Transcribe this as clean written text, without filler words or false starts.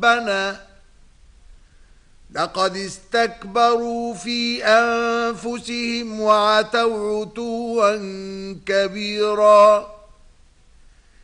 ربنا لقد استكبروا في أنفسهم وعتوا عتوا كبيرا